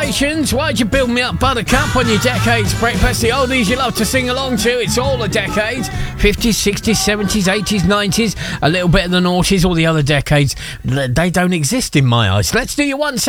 generations. Why'd you build me up, Buttercup, on your decades breakfast? The oldies you love to sing along to. It's all the decades. 50s, 60s, 70s, 80s, 90s. A little bit of the noughties. All the other decades, they don't exist in my eyes. Let's do your 1